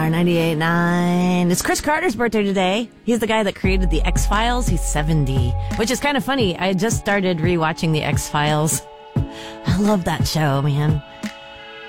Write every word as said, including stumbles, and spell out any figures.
ninety-eight point nine. It's Chris Carter's birthday today. He's the guy that created the X-Files. He's seventy, which is kind of funny. I just started rewatching the X-Files. I love that show, man.